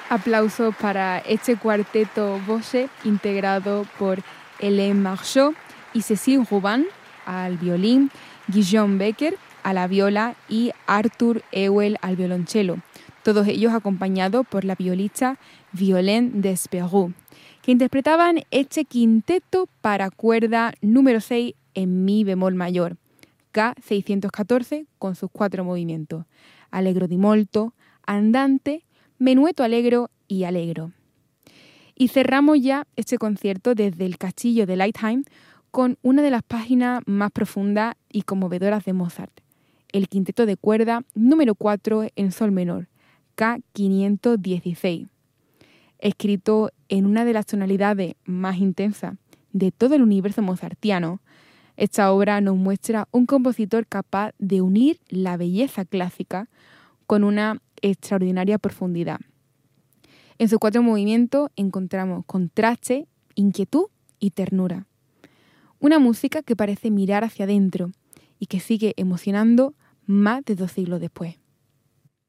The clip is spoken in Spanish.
Aplausos para este cuarteto Bose integrado por Hélène Marceau y Cécile Rubin al violín, Guillaume Becker a la viola y Arthur Ewell al violonchelo, todos ellos acompañados por la violista Violaine Desperoux, que interpretaban este quinteto para cuerda número 6 en mi bemol mayor, K614 con sus 4 movimientos, allegro di molto, andante, menueto allegro y allegro. Y cerramos ya este concierto desde el castillo de Lichtheim con una de las páginas más profundas y conmovedoras de Mozart, el quinteto de cuerda número 4 en sol menor, K516, escrito en una de las tonalidades más intensas de todo el universo mozartiano. Esta obra nos muestra un compositor capaz de unir la belleza clásica con una extraordinaria profundidad. En sus 4 movimientos encontramos contraste, inquietud y ternura. Una música que parece mirar hacia adentro y que sigue emocionando más de 2 siglos después.